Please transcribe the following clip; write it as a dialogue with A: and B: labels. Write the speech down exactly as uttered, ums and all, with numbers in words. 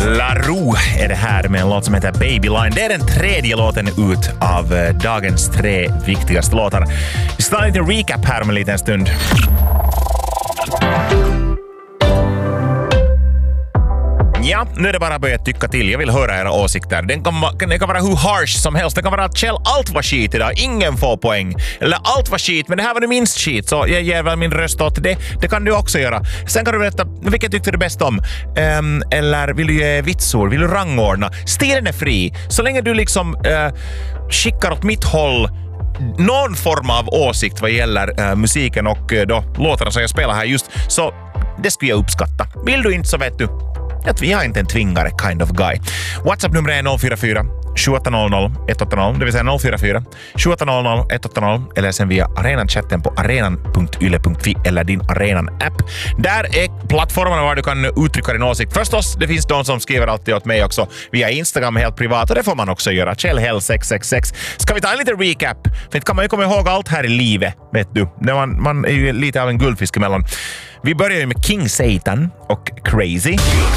A: La Rue är det här med en låt som heter Baby Line. Det är den tredje låten ut av eh, dagens tre viktigaste låtar. Vi ska ta en liten recap här om en liten stund. Ja, nu är det bara att börja tycka till. Jag vill höra era åsikter. Den kan, den kan vara hur harsh som helst. Det kan vara att Kjell, allt var skit idag. Ingen får poäng. Eller allt var skit, men det här var det minst skit. Så jag ger väl min röst åt det. Det kan du också göra. Sen kan du berätta, vilket tyckte du bäst om? Um, eller vill du ge vitsord? Vill du rangordna? Stilen är fri. Så länge du liksom uh, skickar åt mitt håll någon form av åsikt vad gäller uh, musiken och uh, då, låtarna som jag spelar här just, så det skulle jag uppskatta. Vill du inte så vet du att vi har inte en tvingare kind of guy. WhatsApp-nummer är noll fyra fyra sju åtta noll noll ett åtta noll, det vill säga noll fyra fyra sju åtta noll noll ett åtta noll, eller sen via arenan-chatten på arenan punkt yle punkt fi eller din Arenan-app. Där är plattformarna var du kan uttrycka din åsikt. Förstås, det finns de som skriver alltid åt mig också via Instagram helt privat, och det får man också göra. Kjellhell sex sex sex. Ska vi ta en liten recap? För inte kan man ju komma ihåg allt här i livet, vet du. Man, man är ju lite av en guldfisk emellan. Vi börjar ju med King Satan och Crazy.